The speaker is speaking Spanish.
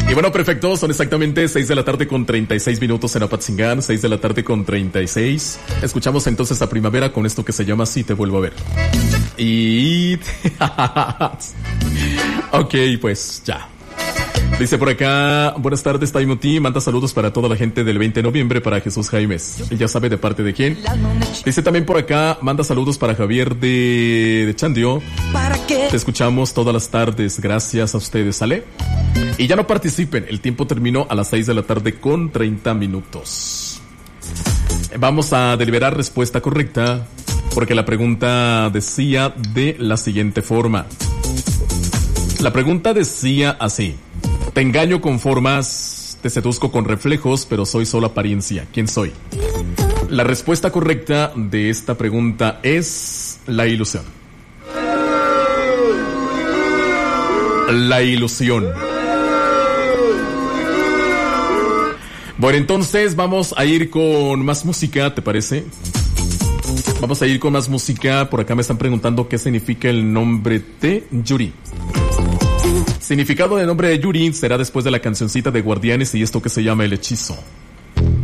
Y bueno, perfecto, son exactamente 6 de la tarde con 36 minutos en Apatzingán, 6 de la tarde con 36. Escuchamos entonces a Primavera con esto que se llama Si te vuelvo a ver. Y... ok, pues ya. Dice por acá, buenas tardes, Taimoti, manda saludos para toda la gente del 20 de noviembre para Jesús Jaimes. Él ya sabe de parte de quién. Dice también por acá, manda saludos para Javier de Chandio. Te escuchamos todas las tardes, gracias a ustedes, ¿sale? Y ya no participen, el tiempo terminó a las 6 de la tarde con 30 minutos. Vamos a deliberar respuesta correcta, porque la pregunta decía de la siguiente forma. La pregunta decía así: te engaño con formas, te seduzco con reflejos, pero soy solo apariencia. ¿Quién soy? La respuesta correcta de esta pregunta es la ilusión. La ilusión. Bueno, entonces vamos a ir con más música, ¿te parece? Vamos a ir con más música. Por acá me están preguntando qué significa el nombre de Yuri. Significado del nombre de Yuri será después de la cancioncita de Guardianes y esto que se llama El Hechizo.